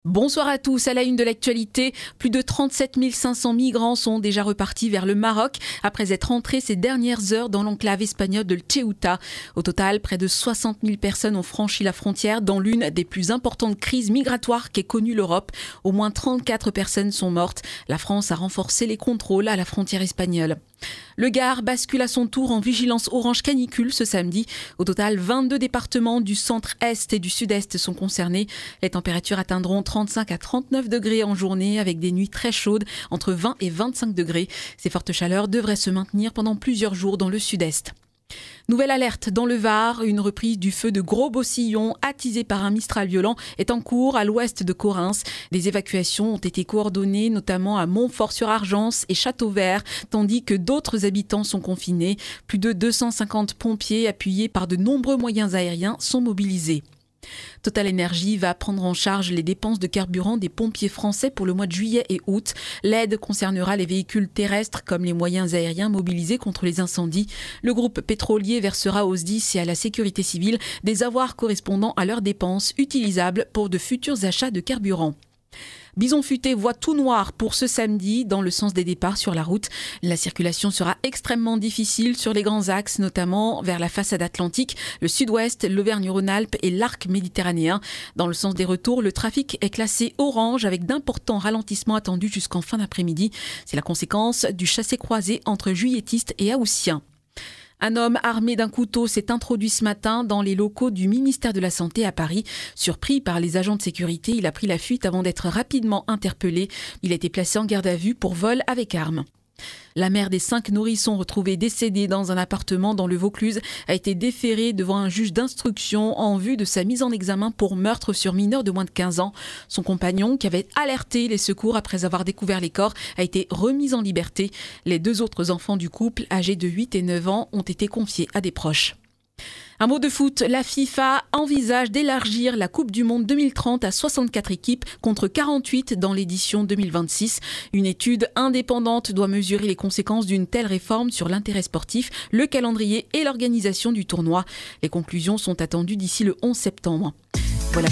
Bonsoir à tous. À la une de l'actualité, plus de 37 500 migrants sont déjà repartis vers le Maroc après être entrés ces dernières heures dans l'enclave espagnole de Ceuta. Au total, près de 60 000 personnes ont franchi la frontière dans l'une des plus importantes crises migratoires qu'ait connue l'Europe. Au moins 34 personnes sont mortes. La France a renforcé les contrôles à la frontière espagnole. Le Gard bascule à son tour en vigilance orange canicule ce samedi. Au total, 22 départements du centre-est et du sud-est sont concernés. Les températures atteindront 35 à 39 degrés en journée avec des nuits très chaudes, entre 20 et 25 degrés. Ces fortes chaleurs devraient se maintenir pendant plusieurs jours dans le sud-est. Nouvelle alerte dans le Var, une reprise du feu de Gros-Bossillon attisé par un Mistral violent est en cours à l'ouest de Correns. Des évacuations ont été coordonnées notamment à Montfort-sur-Argence et Châteauvert, tandis que d'autres habitants sont confinés. Plus de 250 pompiers appuyés par de nombreux moyens aériens sont mobilisés. Total Energy va prendre en charge les dépenses de carburant des pompiers français pour le mois de juillet et août. L'aide concernera les véhicules terrestres comme les moyens aériens mobilisés contre les incendies. Le groupe pétrolier versera aux SDIS et à la sécurité civile des avoirs correspondant à leurs dépenses utilisables pour de futurs achats de carburant. Bison Futé voit tout noir pour ce samedi dans le sens des départs sur la route. La circulation sera extrêmement difficile sur les grands axes, notamment vers la façade atlantique, le sud-ouest, l'Auvergne-Rhône-Alpes et l'arc méditerranéen. Dans le sens des retours, le trafic est classé orange avec d'importants ralentissements attendus jusqu'en fin d'après-midi. C'est la conséquence du chassé-croisé entre juilletistes et haussiens. Un homme armé d'un couteau s'est introduit ce matin dans les locaux du ministère de la Santé à Paris. Surpris par les agents de sécurité, il a pris la fuite avant d'être rapidement interpellé. Il a été placé en garde à vue pour vol avec arme. La mère des 5 nourrissons retrouvés décédés dans un appartement dans le Vaucluse a été déférée devant un juge d'instruction en vue de sa mise en examen pour meurtre sur mineur de moins de 15 ans. Son compagnon, qui avait alerté les secours après avoir découvert les corps, a été remis en liberté. Les 2 autres enfants du couple, âgés de 8 et 9 ans, ont été confiés à des proches. Un mot de foot, la FIFA envisage d'élargir la Coupe du Monde 2030 à 64 équipes contre 48 dans l'édition 2026. Une étude indépendante doit mesurer les conséquences d'une telle réforme sur l'intérêt sportif, le calendrier et l'organisation du tournoi. Les conclusions sont attendues d'ici le 11 septembre.